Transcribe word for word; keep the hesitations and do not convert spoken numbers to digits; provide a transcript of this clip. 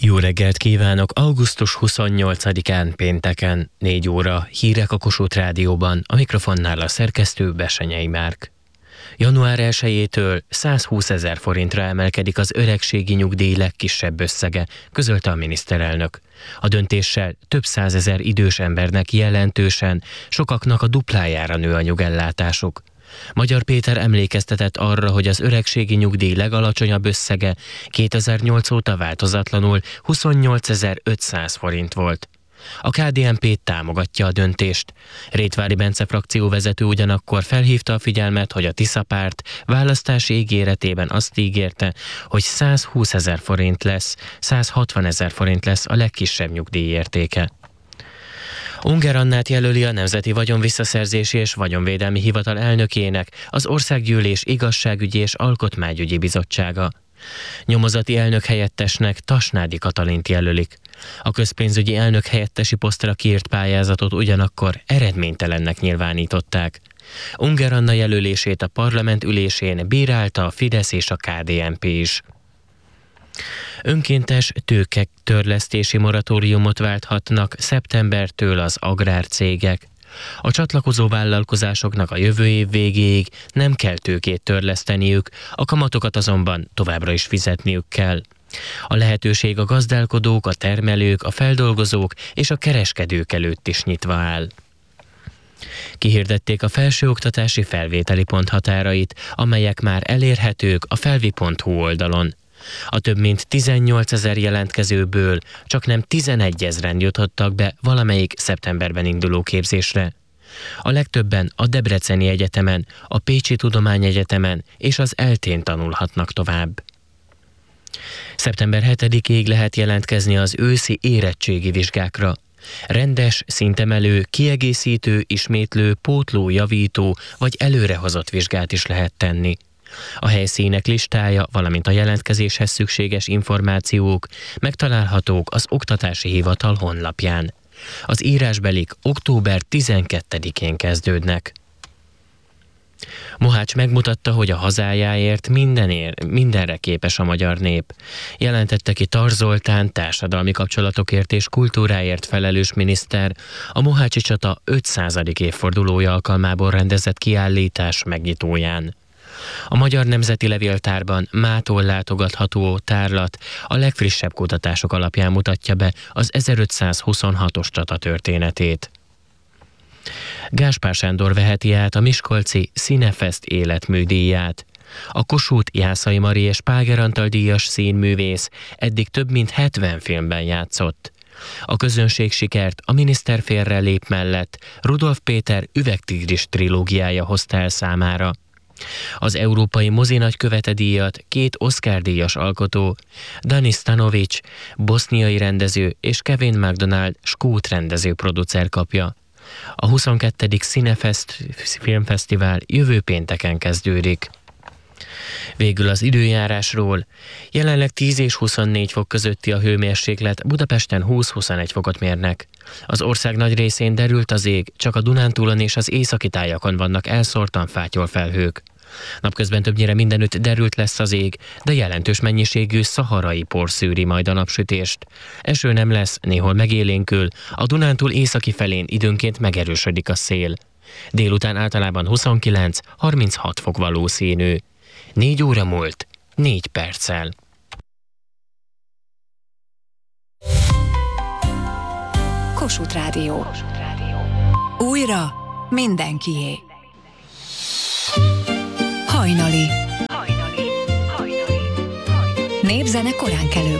Jó reggelt kívánok! augusztus huszonnyolcadikán pénteken, négy óra, hírek a Kossuth Rádióban, a mikrofonnál a szerkesztő Bessenyei Márk. január elsejétől százhúszezer forintra emelkedik az öregségi nyugdíj legkisebb összege, közölte a miniszterelnök. A döntéssel több százezer idős embernek jelentősen, sokaknak a duplájára nő a nyugellátásuk. Magyar Péter emlékeztetett arra, hogy az öregségi nyugdíj legalacsonyabb összege kétezer-nyolc óta változatlanul huszonnyolcezer-ötszáz forint volt. A ká dé en pé támogatja a döntést. Rétvári Bence frakcióvezető ugyanakkor felhívta a figyelmet, hogy a Tisza párt választási ígéretében azt ígérte, hogy százhúszezer forint lesz, százhatvanezer forint lesz a legkisebb nyugdíj értéke. Unger Annát jelöli a Nemzeti Vagyonvisszaszerzési és Vagyonvédelmi Hivatal elnökének az Országgyűlés Igazságügyi és Alkotmányügyi Bizottsága. Nyomozati elnök helyettesnek Tasnádi Katalint jelölik. A közpénzügyi elnök helyettesi posztra kiírt pályázatot ugyanakkor eredménytelennek nyilvánították. Unger Anna jelölését a parlament ülésén bírálta a Fidesz és a ká dé en pé is. Önkéntes tőketörlesztési moratóriumot válthatnak szeptembertől az agrárcégek. A csatlakozó vállalkozásoknak a jövő év végéig nem kell tőkét törleszteniük, a kamatokat azonban továbbra is fizetniük kell. A lehetőség a gazdálkodók, a termelők, a feldolgozók és a kereskedők előtt is nyitva áll. Kihirdették a felsőoktatási felvételi ponthatárait, amelyek már elérhetők a felvi pont hu oldalon. A több mint tizennyolcezer jelentkezőből csaknem tizenegyezren juthattak be valamelyik szeptemberben induló képzésre. A legtöbben a Debreceni Egyetemen, a Pécsi Tudományegyetemen és az eltén tanulhatnak tovább. szeptember hetedikéig lehet jelentkezni az őszi érettségi vizsgákra. Rendes, szintemelő, kiegészítő, ismétlő, pótló, javító vagy előrehozott vizsgát is lehet tenni. A helyszínek listája, valamint a jelentkezéshez szükséges információk megtalálhatók az Oktatási Hivatal honlapján. Az írásbelik október tizenkettedikén kezdődnek. Mohács megmutatta, hogy a hazájáért mindenér, mindenre képes a magyar nép. Jelentette ki Tar Zoltán, társadalmi kapcsolatokért és kultúráért felelős miniszter a Mohácsi csata ötszázadik évfordulója alkalmából rendezett kiállítás megnyitóján. A Magyar Nemzeti Levéltárban mától látogatható tárlat a legfrissebb kutatások alapján mutatja be az ezerötszázhuszonhatos csata történetét. Gáspár Sándor veheti át a miskolci Színefest életműdíját. A Kossuth Jászai Mari és Páger Antal díjas színművész eddig több mint hetven filmben játszott. A közönség sikert a Miniszter félre lép mellett Rudolf Péter Üvegtigris trilógiája hozta el számára. Az Európai Mozi-nagykövete díjat két Oscar-díjas alkotó, Dani Stanovic, boszniai rendező és Kevin MacDonald, skót rendező-producer kapja. A huszonkettedik Cinefest filmfesztivál jövő pénteken kezdődik. Végül az időjárásról. Jelenleg tíz és huszonnégy fok közötti a hőmérséklet, Budapesten húsz-huszonegy fokot mérnek. Az ország nagy részén derült az ég, csak a Dunántúlon és az északi tájakon vannak elszórtan fátyolfelhők. Napközben többnyire mindenütt derült lesz az ég, de jelentős mennyiségű szaharai por szűri majd a napsütést. Eső nem lesz, néhol megélénkül, a Dunántúl északi felén időnként megerősödik a szél. Délután általában huszonkilenc-harminchat fok valószínű. Négy óra múlt, négy perccel. Kossuth Rádió. Újra mindenkié. Hajnali. Népzene korán kelő